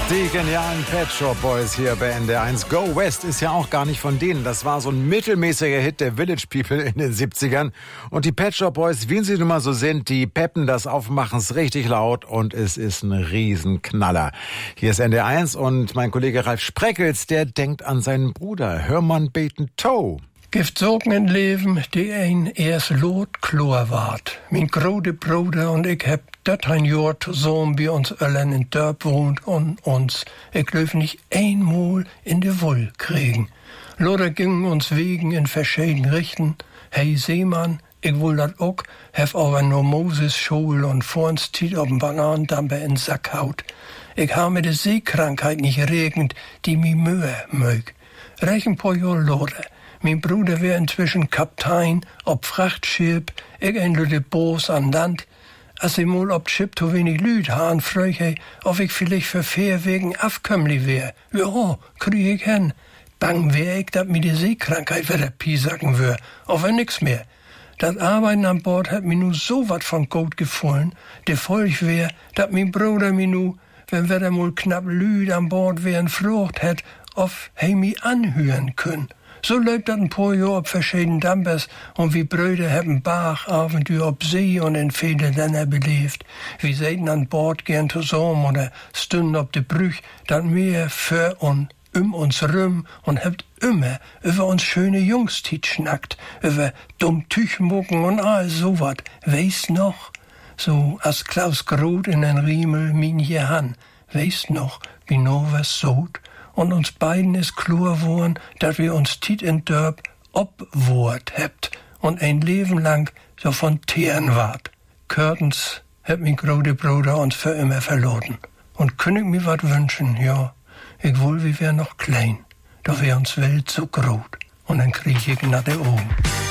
Die genialen Pet Shop Boys hier bei NDR1. Go West ist ja auch gar nicht von denen. Das war so ein mittelmäßiger Hit der Village People in den 70ern. Und die Pet Shop Boys, wie sie nun mal so sind, die peppen das auf, machen es richtig laut und es ist ein Riesenknaller. Hier ist NDR1 und mein Kollege Ralf Spreckels, der denkt an seinen Bruder Hermann Beten-Tow. Gibt Sorgen in Leben, die ein erst lot klar ward. Mein große Bruder und ich hab dat ein Jahr zusammen bei uns allen in Dörp wohnt und uns, ich löf nicht einmal in de Woll kriegen. Loder gingen uns Wegen in verschiedenen Richten. Hey Seemann, ich will dat auch, hef aber nur Moses Schul und vor uns tiet ob'n Bananendamper in Sack haut. Ich ha mir de Seekrankheit nicht regend, die mi Mühe mög. Reich ein paar Jahr loder. Mein Bruder wär inzwischen Kaptein ob Frachtschiff, ich ein lüde Boos an Land. Als ich mal ob Schiff zu wenig Lüd han, fröch ich, ob ich vielleicht für Fair wegen afkömmli wär. Ja, krieg ich hin. Bang wär ich, dat mir die Seekrankheit wieder piesacken wär, aber nix mehr. Das Arbeiten an Bord hat mir nu so wat von Gut gefallen, de Folg wär, dat mein Bruder mir nu, wenn wir da mal knapp Lüd an Bord wären, frucht hätt, of he mi anhören können. So läuft dat ein paar Jahr ob verschiedenen Dampers und wie Brüder haben Bachabenteuer ob See und in viele Länder belebt. Wir säten an Bord gern zusammen oder stünden ob de Brüch, dat mehr für und uns rum und habt immer über uns schöne Jungs schnackt, über dumm Tüchmucken und all so wat. Weißt noch? So als Klaus Groth in den Riemel min hier han. Weißt noch, wie no was sot? Und uns beiden ist klar worden, dass wir uns tit in Dörp obwohrt hebt und ein Leben lang so von Teeren wart. Körtens hat mein großer Bruder uns für immer verloren. Und könnt ich mir wat wünschen, ja, ich wohl, wir wär noch klein, doch wär uns Welt so groß. Und dann krieg ich nach der Augen.